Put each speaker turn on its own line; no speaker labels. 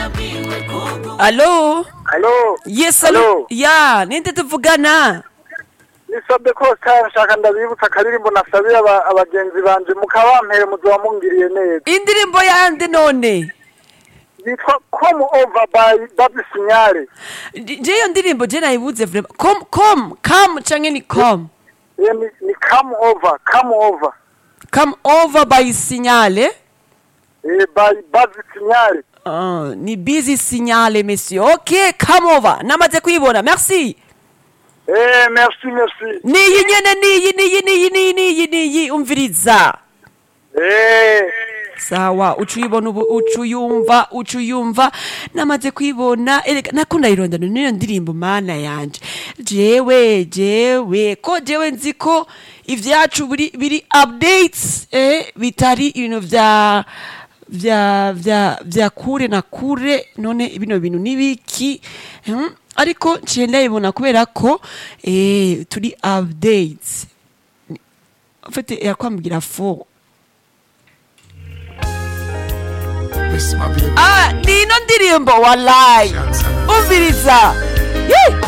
Allo?
Allo.
Yes,
Allo.
allo. Ya, ninde tuvugana?
Nisabye ko nshaka ndabibutsa akaririmbo nasabiye abagenzi banje mukabampere muzoba mungiriye neza.
Indirimbo yande none?
Yitwa Come Over by Babi Sinyale.
Je iyo ndirimbo je nayibuze vraiment. Come canke ni come?
Ni Come Over, Come Over.
Come over by Signale?
By Babi Sinyale.
Ni busy Signale, monsieur. Ok, come over. Namaze kuibona. Merci.
Merci.
Niyi nyene niyi umviriza. Sawa, ucuyibona ubu ucuyumva namaze kwibona nakunda ironda niyo ndirimbo mana yanje jewe ko jewe nziko ivyacu biri updates bitari ibintu vya kure na kure none bino bintu nibiki ariko nciye ndabibona kubera ko turi updates en fait yakwambwira fo nino ndirimbo wallahi umviriza